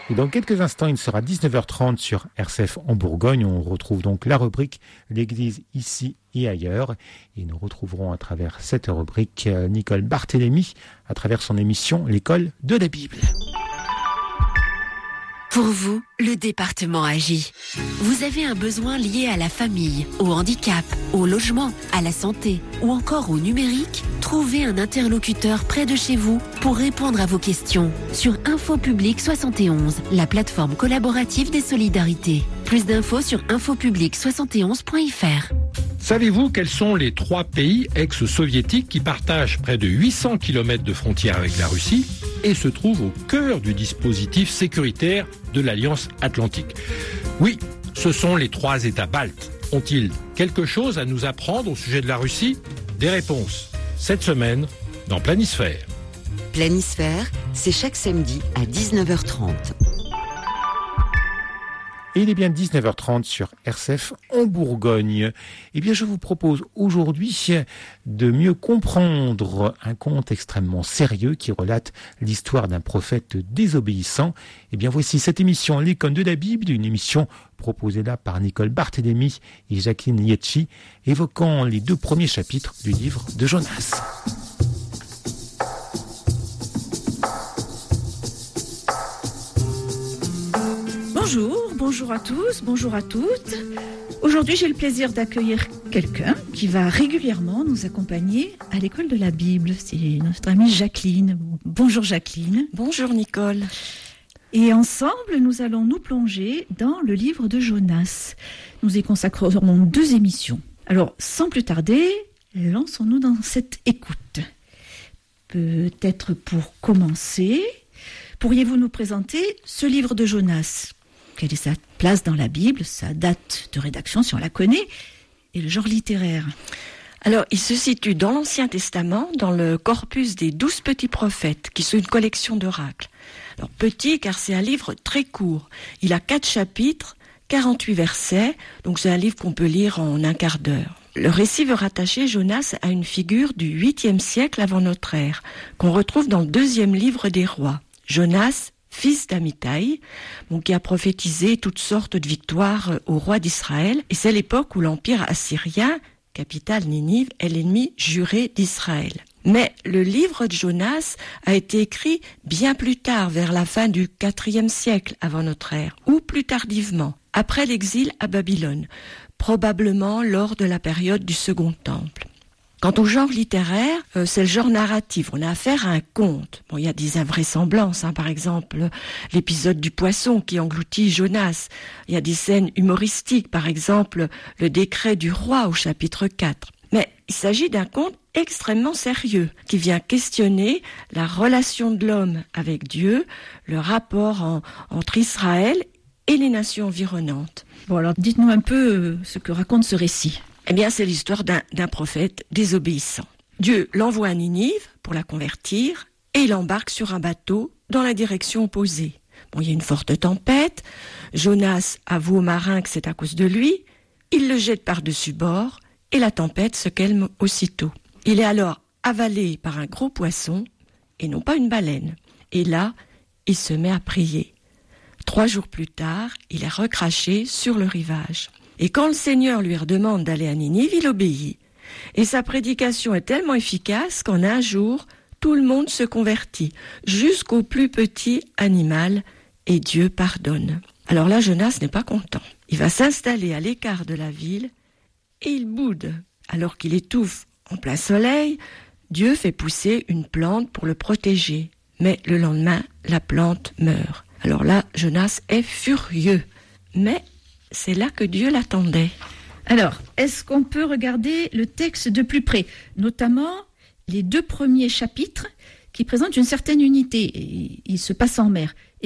Et dans quelques instants, il sera 19h30 sur RCF en Bourgogne. On retrouve donc la rubrique L'Église ici et ailleurs. Et nous retrouverons à travers cette rubrique Nicole Barthélémy à travers son émission L'école de la Bible. Pour vous, le département agit. Vous avez un besoin lié à la famille, au handicap, au logement, à la santé ou encore au numérique? Trouvez un interlocuteur près de chez vous pour répondre à vos questions sur InfoPublic 71, la plateforme collaborative des solidarités. Plus d'infos sur infopublic71.fr. Savez-vous quels sont les 3 pays ex-soviétiques qui partagent près de 800 km de frontières avec la Russie et se trouvent au cœur du dispositif sécuritaire de l'Alliance Atlantique? Oui, ce sont les 3 États baltes. Ont-ils quelque chose à nous apprendre au sujet de la Russie? Des réponses cette semaine dans Planisphère. Planisphère, c'est chaque samedi à 19h30. Et il est bien 19h30 sur RCF en Bourgogne. Eh bien, je vous propose aujourd'hui de mieux comprendre un conte extrêmement sérieux qui relate l'histoire d'un prophète désobéissant. Eh bien, voici cette émission L'Icône de la Bible, une émission proposée là par Nicole Barthélémy et Jacqueline Lietchi, évoquant les 2 premiers chapitres du livre de Jonas. Bonjour à tous, bonjour à toutes. Aujourd'hui, j'ai le plaisir d'accueillir quelqu'un qui va régulièrement nous accompagner à l'école de la Bible. C'est notre amie Jacqueline. Bonjour Jacqueline. Bonjour Nicole. Et ensemble, nous allons nous plonger dans le livre de Jonas. Nous y consacrerons 2 émissions. Alors, sans plus tarder, lançons-nous dans cette écoute. Peut-être pour commencer, pourriez-vous nous présenter ce livre de Jonas ? Quelle est sa place dans la Bible, sa date de rédaction, si on la connaît, et le genre littéraire? Alors, il se situe dans l'Ancien Testament, dans le corpus des 12 petits prophètes, qui sont une collection d'oracles. Alors, petit, car c'est un livre très court. Il a 4 chapitres, 48 versets, donc c'est un livre qu'on peut lire en un quart d'heure. Le récit veut rattacher Jonas à une figure du 8e siècle avant notre ère, qu'on retrouve dans le 2e livre des rois. Jonas, fils d'Amittai, qui a prophétisé toutes sortes de victoires au roi d'Israël. Et c'est l'époque où l'empire assyrien, capitale Ninive, est l'ennemi juré d'Israël. Mais le livre de Jonas a été écrit bien plus tard, vers la fin du 4e siècle avant notre ère, ou plus tardivement, après l'exil à Babylone, probablement lors de la période du Second Temple. Quant au genre littéraire, c'est le genre narratif. On a affaire à un conte. Il y a des invraisemblances, par exemple l'épisode du poisson qui engloutit Jonas. Il y a des scènes humoristiques, par exemple le décret du roi au chapitre 4. Mais il s'agit d'un conte extrêmement sérieux qui vient questionner la relation de l'homme avec Dieu, le rapport entre Israël et les nations environnantes. Bon, alors dites-nous un peu ce que raconte ce récit. Eh bien, c'est l'histoire d'un prophète désobéissant. Dieu l'envoie à Ninive pour la convertir et il embarque sur un bateau dans la direction opposée. Il y a une forte tempête. Jonas avoue aux marins que c'est à cause de lui. Il le jette par-dessus bord et la tempête se calme aussitôt. Il est alors avalé par un gros poisson et non pas une baleine. Et là, il se met à prier. 3 jours plus tard, il est recraché sur le rivage. Et quand le Seigneur lui redemande d'aller à Ninive, il obéit. Et sa prédication est tellement efficace qu'en un jour, tout le monde se convertit, jusqu'au plus petit animal, et Dieu pardonne. Alors là, Jonas n'est pas content. Il va s'installer à l'écart de la ville, et il boude. Alors qu'il étouffe en plein soleil, Dieu fait pousser une plante pour le protéger. Mais le lendemain, la plante meurt. Alors là, Jonas est furieux. Mais c'est là que Dieu l'attendait. Alors, est-ce qu'on peut regarder le texte de plus près, notamment les 2 premiers chapitres qui présentent une certaine unité? Il se passe en mer.